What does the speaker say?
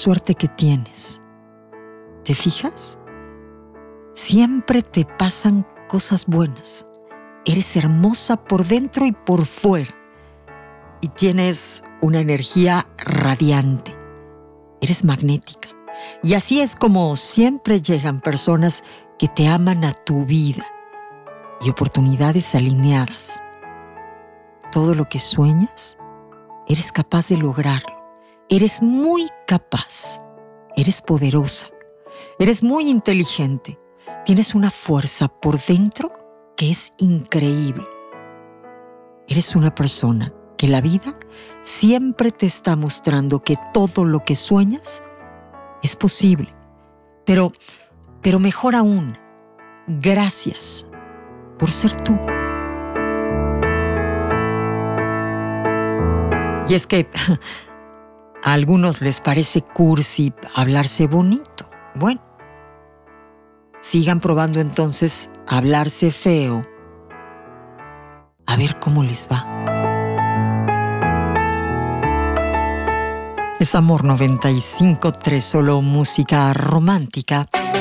suerte que tienes. ¿Te fijas? Siempre te pasan cosas buenas. Eres hermosa por dentro y por fuera. Y tienes una energía radiante. Eres magnética. Y así es como siempre llegan personas que te aman a tu vida y oportunidades alineadas. Todo lo que sueñas, eres capaz de lograrlo. Eres muy capaz. Eres poderosa. Eres muy inteligente. Tienes una fuerza por dentro que es increíble. Eres una persona que la vida siempre te está mostrando que todo lo que sueñas es posible. Pero mejor aún, gracias por ser tú. Y es que a algunos les parece cursi hablarse bonito. Bueno, sigan probando entonces hablarse feo. A ver cómo les va. Es Amor 95.3, solo música romántica.